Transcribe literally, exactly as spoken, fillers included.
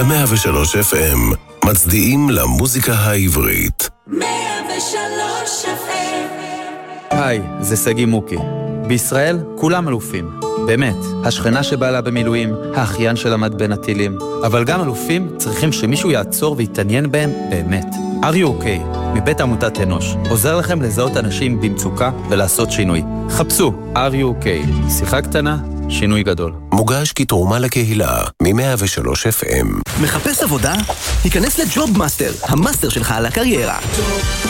מאה ושלוש אף אם, מצדיעים למוזיקה העברית. מאה ושלוש אף אם. היי, זה סגי מוקי. בישראל כולם אלופים. באמת, השכנה שבאה לה במילואים, האחיין שלמד בין הטילים. אבל גם אלופים צריכים שמישהו יעצור ויתעניין בהם באמת. Are you okay? מבית עמותת אנוש. עוזר לכם לזהות אנשים במצוקה ולעשות שינוי. חפשו, Are you okay? שיחה קטנה, שינוי גדול. מוגש כתרומה לקהילה, מ-מאה ושלוש אף אם. מחפש עבודה? היכנס לג'וב מאסטר, המאסטר שלך על הקריירה.